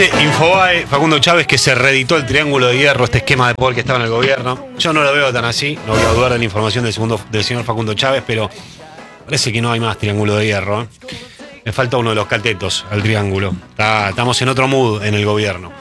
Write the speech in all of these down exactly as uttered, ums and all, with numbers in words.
Dice Infobae, Facundo Chávez, que se reeditó el triángulo de hierro, este esquema de poder que estaba en el gobierno. Yo no lo veo tan así, no voy a dudar de la información del, segundo, del señor Facundo Chávez, pero parece que no hay más triángulo de hierro. ¿eh? Me falta uno de los catetos al triángulo. Está, estamos en otro mood en el gobierno.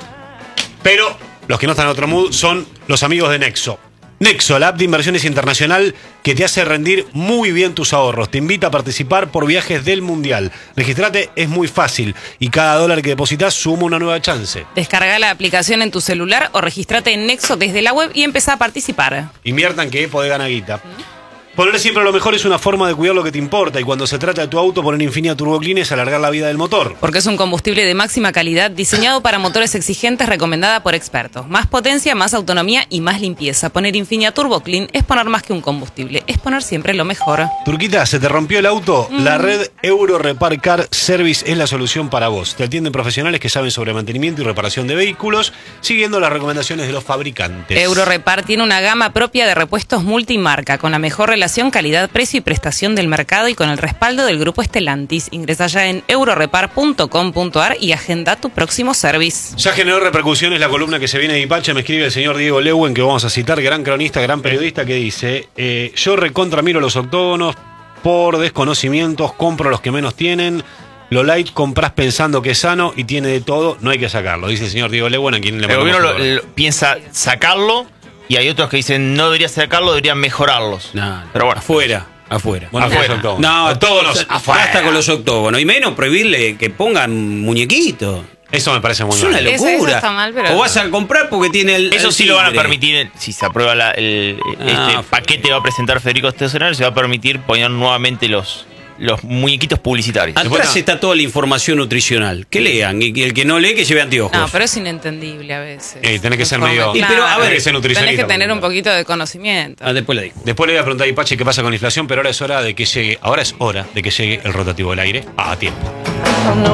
Pero los que no están en otro mood son los amigos de Nexo. Nexo, la app de inversiones internacional que te hace rendir muy bien tus ahorros. Te invita a participar por viajes del Mundial. Registrate, es muy fácil y cada dólar que depositas suma una nueva chance. Descarga la aplicación en tu celular o registrate en Nexo desde la web y empezá a participar. Inviertan que podés ganar guita. ¿Mm? Poner siempre lo mejor es una forma de cuidar lo que te importa y cuando se trata de tu auto, poner Infinia Turbo Clean es alargar la vida del motor. Porque es un combustible de máxima calidad diseñado para motores exigentes, recomendada por expertos. Más potencia, más autonomía y más limpieza. Poner Infinia Turbo Clean es poner más que un combustible, es poner siempre lo mejor. Turquita, ¿se te rompió el auto? Mm. La red Euro Repar Car Service es la solución para vos. Te atienden profesionales que saben sobre mantenimiento y reparación de vehículos, siguiendo las recomendaciones de los fabricantes. Euro Repar tiene una gama propia de repuestos multimarca, con la mejor relación calidad, precio y prestación del mercado y con el respaldo del grupo Stellantis. Ingresa ya en eurorepar punto com punto ar y agenda tu próximo service. Ya generó repercusiones la columna que se viene de Ipache. Me escribe el señor Diego Lewen, que vamos a citar, gran cronista, gran periodista, que dice: eh, yo recontra miro los octógonos por desconocimientos, compro los que menos tienen. Lo light compras pensando que es sano y tiene de todo, no hay que sacarlo. Dice el señor Diego Lewen, a quien le El gobierno lo, lo, piensa sacarlo. Y hay otros que dicen no debería sacarlo, deberían mejorarlos. No, pero bueno. Afuera, afuera. Bueno, afuera. No, todos los afuera. Basta con los octógonos. Y menos prohibirle que pongan muñequitos. Eso me parece muy mal. Es una locura. Eso, eso está mal, pero... O vas a comprar porque tiene el. Eso el sí tigre. lo van a permitir. Si se aprueba la, el, ah, este paquete que va a presentar Federico Estezonar, se va a permitir poner nuevamente los. Los muñequitos publicitarios. Atrás está toda la información nutricional. Que lean. Y el que no lee, que lleve anteojos. No, pero es inentendible a veces. Eh, tenés que ser medio. Claro, pero, a ver, tenés que ser nutricionista. Tenés que tener un poquito de conocimiento. Ah, después le digo. Después le voy a preguntar a Ipache qué pasa con la inflación, pero ahora es hora de que llegue. Ahora es hora de que llegue el rotativo del aire a tiempo.